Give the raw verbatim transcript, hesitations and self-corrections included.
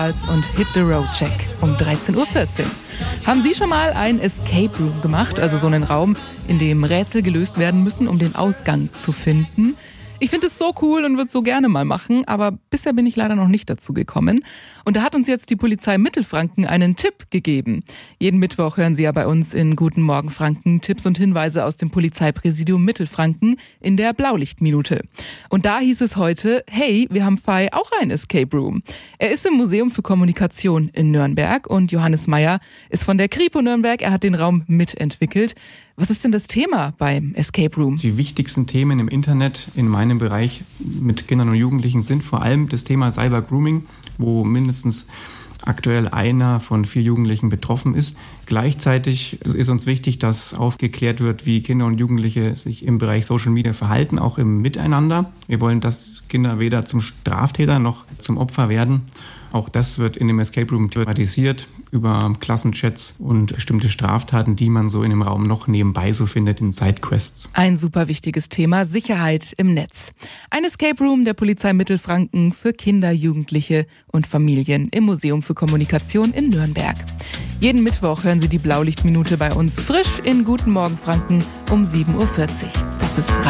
und Hit the Road Check um dreizehn Uhr vierzehn. Haben Sie schon mal ein Escape Room gemacht, also so einen Raum, in dem Rätsel gelöst werden müssen, um den Ausgang zu finden? Ich finde es so cool und würde es so gerne mal machen, aber bisher bin ich leider noch nicht dazu gekommen. Und da hat uns jetzt die Polizei Mittelfranken einen Tipp gegeben. Jeden Mittwoch hören Sie ja bei uns in Guten Morgen Franken Tipps und Hinweise aus dem Polizeipräsidium Mittelfranken in der Blaulichtminute. Und da hieß es heute, hey, wir haben Fei auch ein Escape Room. Er ist im Museum für Kommunikation in Nürnberg und Johannes Meyer ist von der Kripo Nürnberg. Er hat den Raum mitentwickelt. Was ist denn das Thema beim Escape Room? Die wichtigsten Themen im Internet in meinem Bereich mit Kindern und Jugendlichen sind vor allem das Thema Cyber Grooming, wo mindestens aktuell einer von vier Jugendlichen betroffen ist. Gleichzeitig ist uns wichtig, dass aufgeklärt wird, wie Kinder und Jugendliche sich im Bereich Social Media verhalten, auch im Miteinander. Wir wollen, dass Kinder weder zum Straftäter noch zum Opfer werden. Auch das wird in dem Escape Room thematisiert über Klassenchats und bestimmte Straftaten, die man so in dem Raum noch nebenbei so findet in Sidequests. Ein super wichtiges Thema, Sicherheit im Netz. Ein Escape Room der Polizei Mittelfranken für Kinder, Jugendliche und Familien im Museum für Kommunikation in Nürnberg. Jeden Mittwoch hören Sie die Blaulichtminute bei uns frisch in Guten Morgen Franken um sieben Uhr vierzig. Das ist